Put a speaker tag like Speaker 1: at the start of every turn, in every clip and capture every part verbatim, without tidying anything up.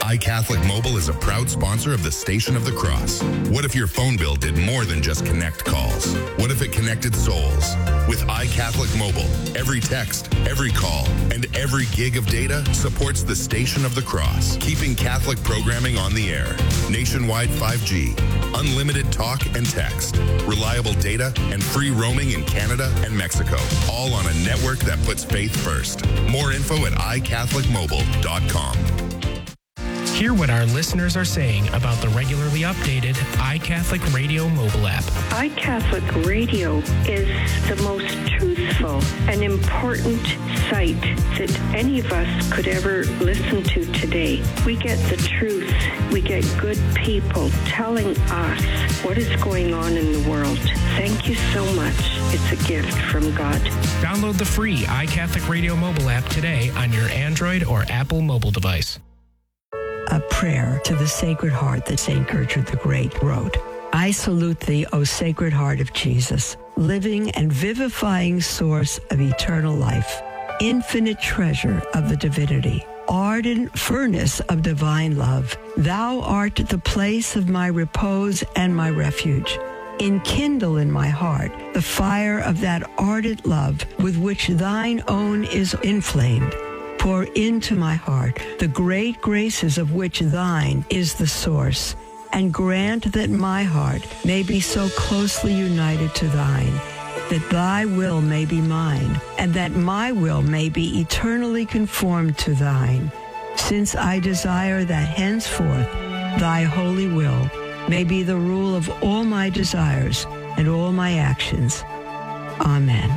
Speaker 1: iCatholic Mobile is a proud sponsor of the Station of the Cross. What if your phone bill did more than just connect calls? What if it connected souls? With iCatholic Mobile, every text, every call, and every gig of data supports the Station of the Cross, keeping Catholic programming on the air. Nationwide five G, unlimited talk and text, reliable data, and free roaming in Canada and Mexico, all on a network that puts faith first. More info at i catholic mobile dot com.
Speaker 2: Hear what our listeners are saying about the regularly updated iCatholic Radio mobile app.
Speaker 3: iCatholic Radio is the most truthful and important site that any of us could ever listen to today. We get the truth. We get good people telling us what is going on in the world. Thank you so much. It's a gift from God.
Speaker 2: Download the free iCatholic Radio mobile app today on your Android or Apple mobile device.
Speaker 4: A prayer to the Sacred Heart that Saint Gertrude the Great wrote. I salute thee, O Sacred Heart of Jesus, living and vivifying source of eternal life, infinite treasure of the divinity, ardent furnace of divine love. Thou art the place of my repose and my refuge. Enkindle in my heart the fire of that ardent love with which thine own is inflamed. Pour into my heart the great graces of which thine is the source, and grant that my heart may be so closely united to thine, that thy will may be mine, and that my will may be eternally conformed to thine, since I desire that henceforth thy holy will may be the rule of all my desires and all my actions. Amen.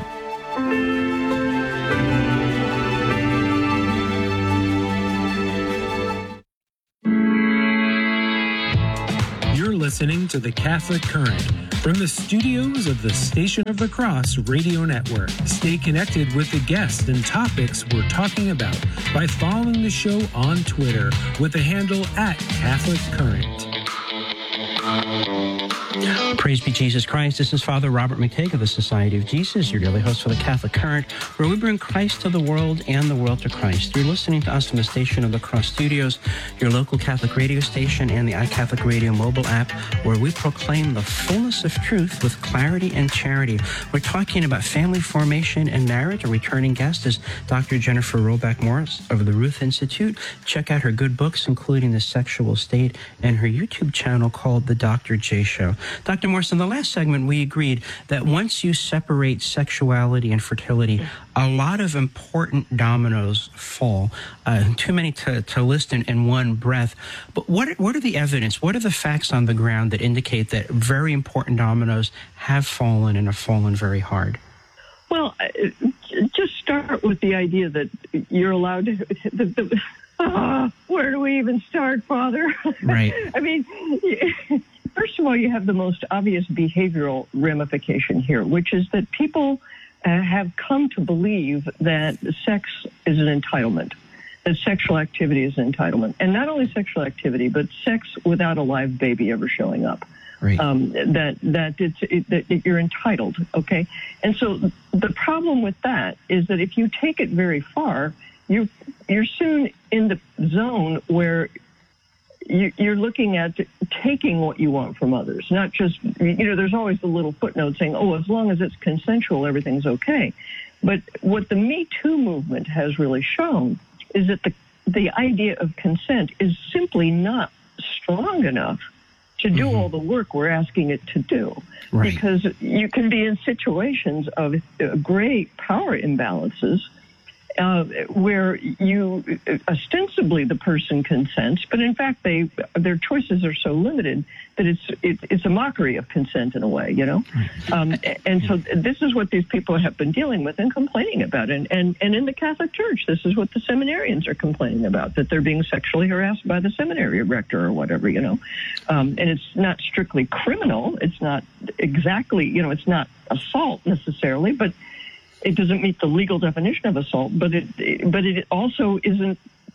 Speaker 5: Listening to the Catholic Current from the studios of the Station of the Cross Radio Network. Stay connected with the guests and topics we're talking about by following the show on Twitter with the handle at Catholic Current.
Speaker 6: Praise be Jesus Christ. This is Father Robert McTague of the Society of Jesus, your daily host for the Catholic Current, where we bring Christ to the world and the world to Christ. You're listening to us from the Station of the Cross Studios, your local Catholic radio station, and the iCatholic Radio mobile app, where we proclaim the fullness of truth with clarity and charity. We're talking about family formation and marriage. Our returning guest is Doctor Jennifer Roback Morris of the Ruth Institute. Check out her good books, including The Sexual State, and her YouTube channel called The Doctor J Show. Doctor Morris, in the last segment, we agreed that once you separate sexuality and fertility, a lot of important dominoes fall. Uh, too many to, to list in, in one breath. But what, what are the evidence? What are the facts on the ground that indicate that very important dominoes have fallen and have fallen very hard?
Speaker 7: Well, just start with the idea that you're allowed to... The, the, uh, where do we even start, Father?
Speaker 6: Right.
Speaker 7: I mean... First of all, you have the most obvious behavioral ramification here, which is that people uh, have come to believe that sex is an entitlement, that sexual activity is an entitlement. And not only sexual activity, but sex without a live baby ever showing up.
Speaker 6: Right.
Speaker 7: Um, that that it's it, that you're entitled, okay? And so the problem with that is that if you take it very far, you you're soon in the zone where you're looking at taking what you want from others, not just, you know, there's always the little footnote saying, oh, as long as it's consensual, everything's okay. But what the Me Too movement has really shown is that the, the idea of consent is simply not strong enough to do mm-hmm. all the work we're asking it to do. Right. Because you can be in situations of great power imbalances Uh, where you ostensibly the person consents, but in fact they their choices are so limited that it's it, it's a mockery of consent in a way, you know. Um, and so this is what these people have been dealing with and complaining about, and and and in the Catholic Church, this is what the seminarians are complaining about, that they're being sexually harassed by the seminary rector or whatever, you know. Um, and it's not strictly criminal; it's not exactly, you know, it's not assault necessarily, but it doesn't meet the legal definition of assault, but it but it also isn't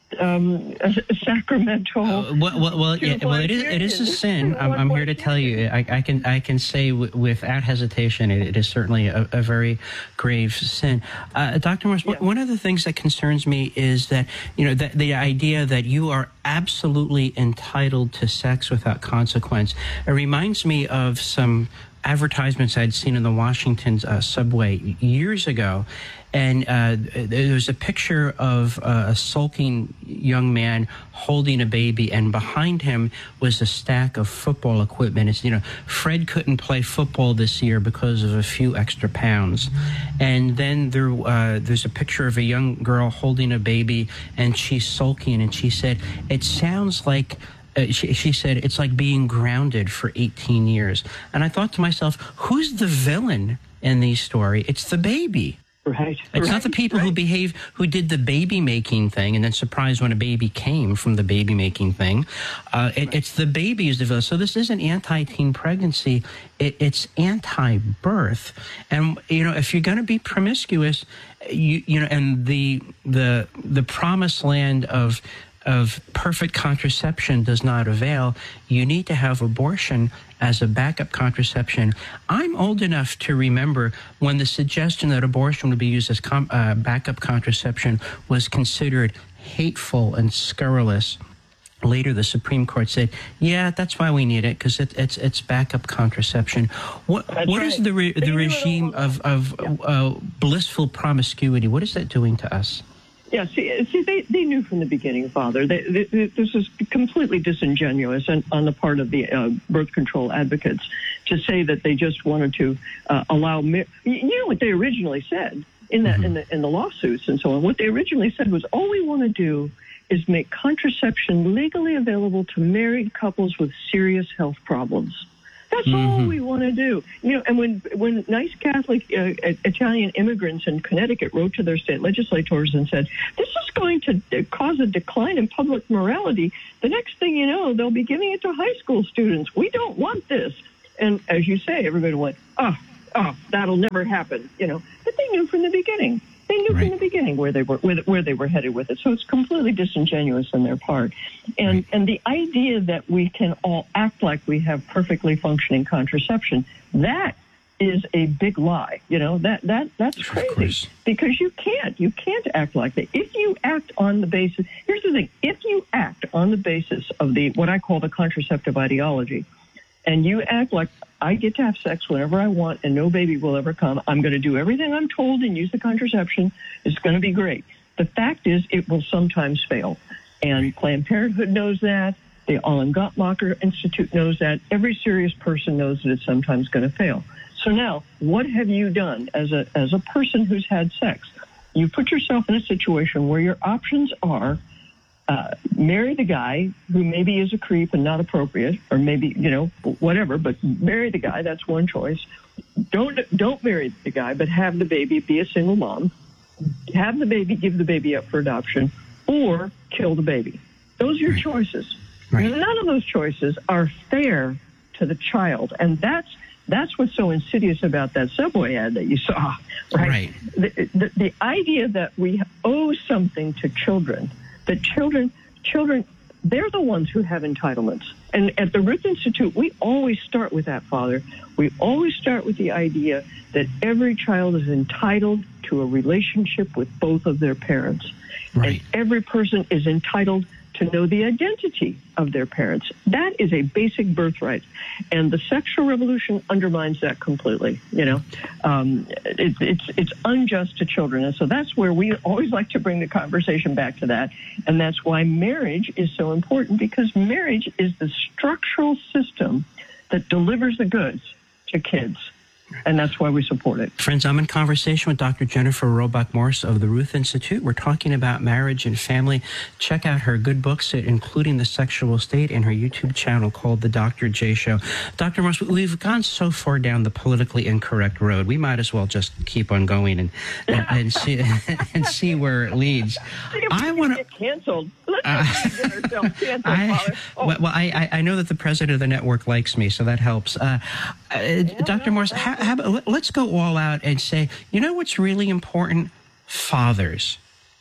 Speaker 7: um, sacramental.
Speaker 6: Uh, well, well, well, yeah, well, it is. It is a sin. I'm, I'm here to tell you. I, I can. I can say w- without hesitation, it, it is certainly a, a very grave sin. Uh, Doctor Morse, yeah. One of the things that concerns me is that you know that the idea that you are absolutely entitled to sex without consequence. It reminds me of some advertisements I'd seen in the Washington uh, subway years ago. And uh, there was a picture of uh, a sulking young man holding a baby, and behind him was a stack of football equipment. It's, you know, Fred couldn't play football this year because of a few extra pounds. And then there, uh, there's a picture of a young girl holding a baby, and she's sulking, and she said, it sounds like Uh, she, she said, it's like being grounded for eighteen years. And I thought to myself, who's the villain in the story? It's the baby.
Speaker 7: Right.
Speaker 6: It's
Speaker 7: right,
Speaker 6: not the people
Speaker 7: right.
Speaker 6: who behave, who did the baby making thing and then surprised when a baby came from the baby making thing. Uh, it, right. It's the baby who's the villain. So this isn't anti-teen pregnancy. It, it's anti-birth. And, you know, if you're going to be promiscuous, you, you know, and the, the, the promised land of, of perfect contraception does not avail, you need to have abortion as a backup contraception. I'm old enough to remember when the suggestion that abortion would be used as com- uh, backup contraception was considered hateful and scurrilous. Later, the Supreme Court said, yeah, that's why we need it, because it, it's it's backup contraception. What
Speaker 7: That's
Speaker 6: What
Speaker 7: right.
Speaker 6: is the, re- the regime of, of yeah. uh, blissful promiscuity? What is that doing to us?
Speaker 7: Yeah, see, see they, they knew from the beginning, Father. They, they, this is completely disingenuous and, on the part of the uh, birth control advocates to say that they just wanted to uh, allow... Mar- you know what they originally said in, that, mm-hmm. in, the, in the lawsuits and so on? What they originally said was, all we want to do is make contraception legally available to married couples with serious health problems. That's mm-hmm. all we want to do. You know, and when when nice Catholic uh, Italian immigrants in Connecticut wrote to their state legislators and said, this is going to cause a decline in public morality, the next thing you know, they'll be giving it to high school students. We don't want this. And as you say, everybody went, oh, oh, that'll never happen, you know. But they knew from the beginning. They knew right. from the beginning where they were where, where they were headed with it. So it's completely disingenuous on their part. And right. and the idea that we can all act like we have perfectly functioning contraception, that is a big lie. You know, that that that's crazy. Because you can't. You can't act like that. If you act on the basis, here's the thing, if you act on the basis of the what I call the contraceptive ideology, and you act like I get to have sex whenever I want and no baby will ever come, I'm going to do everything I'm told and use the contraception, it's going to be great. The fact is it will sometimes fail. And Planned Parenthood knows that. The Alan Guttmacher Institute knows that. Every serious person knows that it's sometimes going to fail. So now, what have you done as a as a person who's had sex? You put yourself in a situation where your options are Uh, marry the guy who maybe is a creep and not appropriate, or maybe, you know, whatever, but marry the guy, that's one choice. Don't don't marry the guy, but have the baby, be a single mom. Have the baby, give the baby up for adoption, or kill the baby. Those are your right. choices. Right. None of those choices are fair to the child, and that's that's what's so insidious about that Subway ad that you saw, right?
Speaker 6: right.
Speaker 7: The, the, the idea that we owe something to children, that children, children, they're the ones who have entitlements. And at the Ruth Institute, we always start with that, Father. We always start with the idea that every child is entitled to a relationship with both of their parents. Right. And every person is entitled to know the identity of their parents. That is a basic birthright. And the sexual revolution undermines that completely. You know, um, it, it's it's unjust to children. And so that's where we always like to bring the conversation back to that. And that's why marriage is so important, because marriage is the structural system that delivers the goods to kids. And that's why we support it.
Speaker 6: Friends, I'm in conversation with Doctor Jennifer Robach Morse of the Ruth Institute. We're talking about marriage and family. Check out her good books, including The Sexual State, and her YouTube channel called The Doctor J Show. Doctor Morse, we've gone so far down the politically incorrect road. We might as well just keep on going and and, and see and see where it leads.
Speaker 7: I want to get canceled. Let's uh, get ourselves canceled, I, oh.
Speaker 6: Well, well I, I know that the president of the network likes me, so that helps. Uh, uh, yeah, Doctor Morse, how, how, let's go all out and say, you know what's really important? Fathers.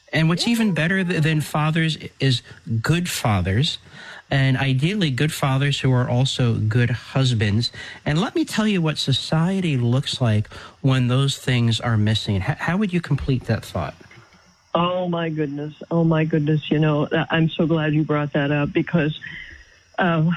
Speaker 6: And what's even better th- than fathers is good fathers, and ideally good fathers who are also good husbands. And let me tell you what society looks like when those things are missing. H- how would you complete that thought?
Speaker 7: Oh, my goodness. Oh, my goodness. You know, I'm so glad you brought that up, because uh,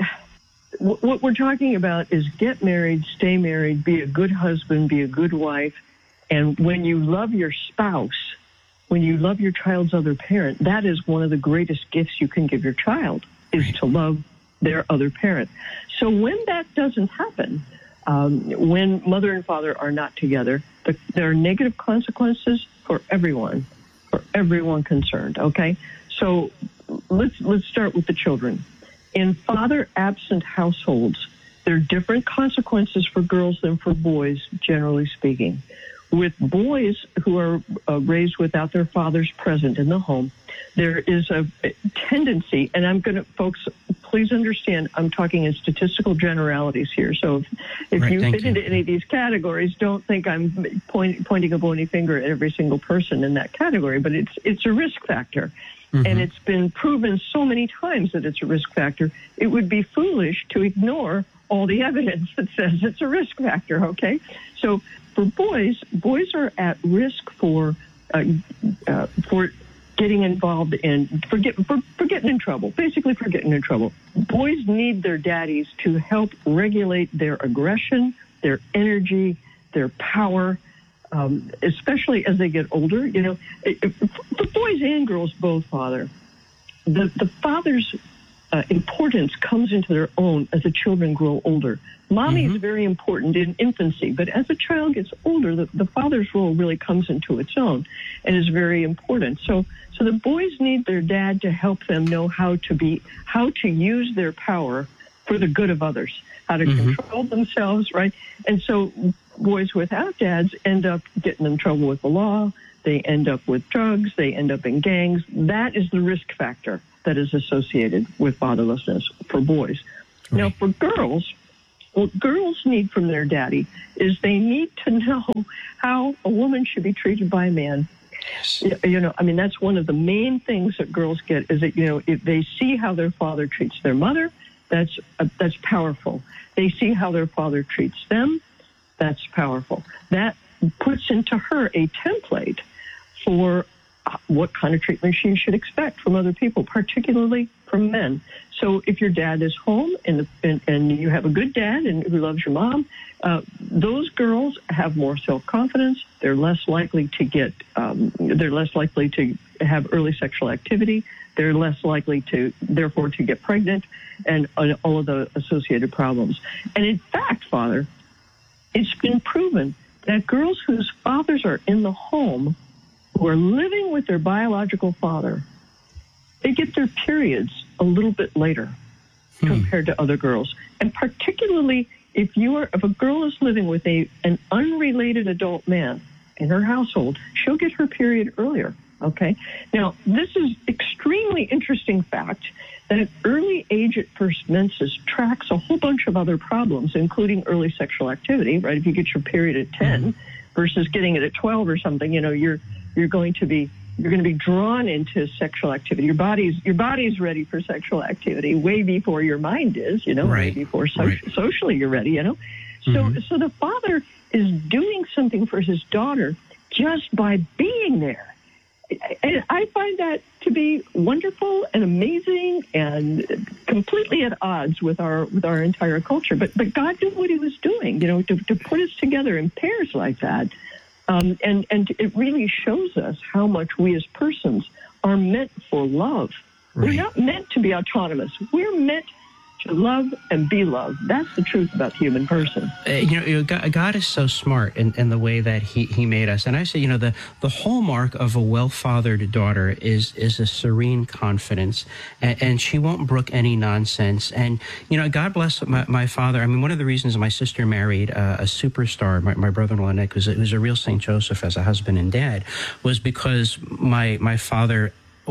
Speaker 7: what we're talking about is get married, stay married, be a good husband, be a good wife. And when you love your spouse, when you love your child's other parent, that is one of the greatest gifts you can give your child, is to love their other parent. So when that doesn't happen, um, when mother and father are not together, the, there are negative consequences for everyone, for everyone concerned, okay? So let's let's start with the children. In father-absent households, there are different consequences for girls than for boys, generally speaking. With boys who are uh, raised without their fathers present in the home, there is a tendency, and I'm going to, folks, please understand, I'm talking in statistical generalities here. So if, if
Speaker 6: right,
Speaker 7: you fit
Speaker 6: you.
Speaker 7: into any of these categories, don't think I'm point, pointing a bony finger at every single person in that category, but it's it's a risk factor. Mm-hmm. And it's been proven so many times that it's a risk factor, it would be foolish to ignore all the evidence that says it's a risk factor, okay? So for boys, boys are at risk for uh, uh, for getting involved in, for, get, for, for getting in trouble, basically for getting in trouble. Boys need their daddies to help regulate their aggression, their energy, their power, um, especially as they get older. You know, for boys and girls both, Father, the, the father's uh, importance comes into their own as the children grow older. Mommy mm-hmm. is very important in infancy, but as a child gets older, the, the father's role really comes into its own and is very important. So, so the boys need their dad to help them know how to be, how to use their power for the good of others, how to mm-hmm. control themselves, right? And so boys without dads end up getting in trouble with the law. They end up with drugs. They end up in gangs. That is the risk factor that is associated with fatherlessness for boys. Right. Now, for girls, what girls need from their daddy is they need to know how a woman should be treated by a man. Yes. You know, I mean, that's one of the main things that girls get, is that, you know, if they see how their father treats their mother, that's uh, that's powerful. They see how their father treats them, that's powerful. That puts into her a template for what kind of treatment she should expect from other people, particularly from men. So if your dad is home and, the, and, and you have a good dad and who loves your mom, uh, those girls have more self-confidence. They're less likely to get, um, they're less likely to have early sexual activity. They're less likely to, therefore, to get pregnant and uh, all of the associated problems. And in fact, Father, it's been proven that girls whose fathers are in the home, who are living with their biological father, they get their periods a little bit later hmm. compared to other girls. And particularly if you are, if a girl is living with a an unrelated adult man in her household, she'll get her period earlier. Okay. Now, this is extremely interesting fact that an early age at first menses tracks a whole bunch of other problems, including early sexual activity. Right? If you get your period at ten hmm. versus getting it at twelve or something, you know, you're you're going to be you're going to be drawn into sexual activity. Your body's your body's ready for sexual activity way before your mind is, you know,
Speaker 6: right.
Speaker 7: way before so-
Speaker 6: right.
Speaker 7: socially you're ready, you know. Mm-hmm. So so the father is doing something for his daughter just by being there. And I find that to be wonderful and amazing and completely at odds with our with our entire culture. But but God knew what he was doing, you know, to, to put us together in pairs like that. Um, and, and it really shows us how much we as persons are meant for love. Right. We're not meant to be autonomous. We're meant to love and be loved. That's the truth about the human person.
Speaker 6: Uh, you know, you know God, God is so smart in, in the way that he, he made us. And I say, you know, the, the hallmark of a well-fathered daughter is is a serene confidence, and, and she won't brook any nonsense. And, you know, God bless my, my father. I mean, one of the reasons my sister married uh, a superstar, my, my brother-in-law Nick, who's a, who's a real Saint Joseph as a husband and dad, was because my my father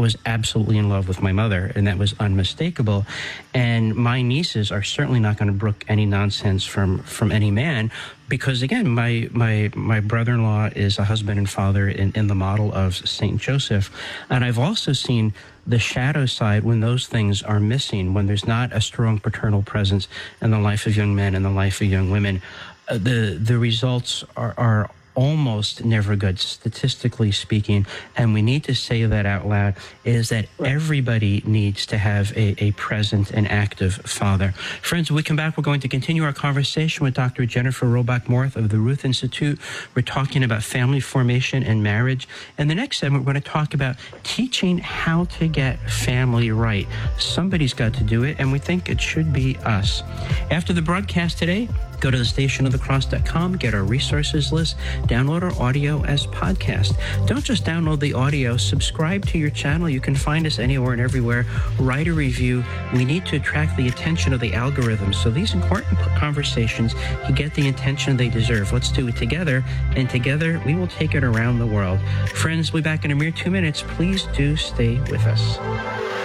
Speaker 6: was absolutely in love with my mother, and that was unmistakable. And my nieces are certainly not going to brook any nonsense from, from any man, because again, my my my brother-in-law is a husband and father in, in the model of Saint Joseph. And I've also seen the shadow side when those things are missing, when there's not a strong paternal presence in the life of young men and the life of young women. Uh, the the results are, are almost never good, statistically speaking, and we need to say that out loud, is that everybody needs to have a, a present and active father. Friends, when we come back, we're going to continue our conversation with Doctor Jennifer Robach-Morth of the Ruth Institute. We're talking about family formation and marriage. And the next segment, we're going to talk about teaching how to get family right. Somebody's got to do it, and we think it should be us. After the broadcast today, go to the station of the cross dot com, get our resources list, download our audio as podcast. Don't just download the audio, subscribe to your channel. You can find us anywhere and everywhere. Write a review. We need to attract the attention of the algorithms, so these important conversations can get the attention they deserve. Let's do it together, and together we will take it around the world. Friends, we'll be back in a mere two minutes. Please do stay with us.